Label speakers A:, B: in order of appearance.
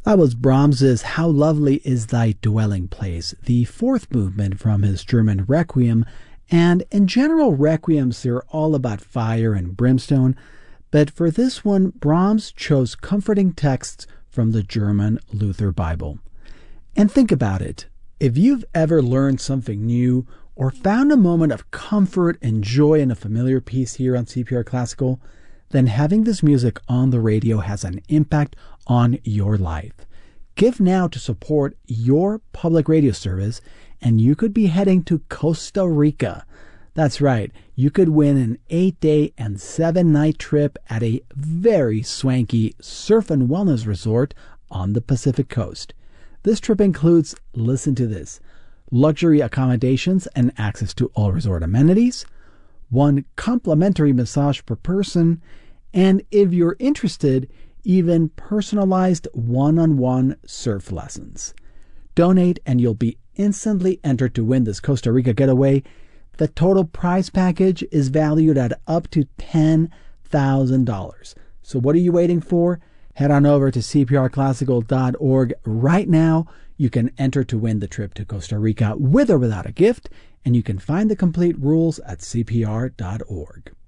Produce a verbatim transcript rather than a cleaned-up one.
A: That was Brahms's How Lovely Is Thy Dwelling Place, the fourth movement from his German Requiem. And in general, requiems, they're all about fire and brimstone. But for this one, Brahms chose comforting texts from the German Luther Bible. And think about it. If you've ever learned something new or found a moment of comfort and joy in a familiar piece here on C P R Classical, then having this music on the radio has an impact on your life. Give now to support your public radio service, and you could be heading to Costa Rica. That's right, you could win an eight-day and seven-night trip at a very swanky surf and wellness resort on the Pacific Coast. This trip includes, listen to this, luxury accommodations and access to all resort amenities, one complimentary massage per person, and if you're interested, even personalized one-on-one surf lessons. Donate and you'll be instantly entered to win this Costa Rica getaway. The total prize package is valued at up to ten thousand dollars. So what are you waiting for? Head on over to C P R classical dot org right now. You can enter to win the trip to Costa Rica with or without a gift, and you can find the complete rules at C P R dot org.